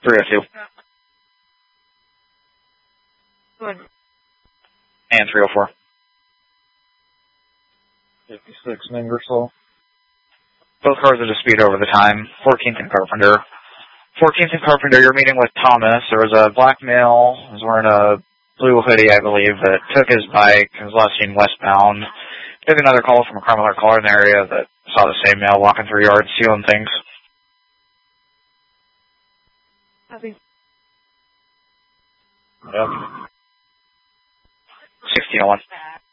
302. And 304. 56 in Ingersoll. Both cars are disputed over the time. 14th and Carpenter. 14th and Carpenter, you're meeting with Thomas. There was a black male who was wearing a blue hoodie, I believe, that took his bike and was last seen westbound. Took another call from a criminal caller in the area that saw the same male walking through yards, stealing things. Copy. Yep. 1601.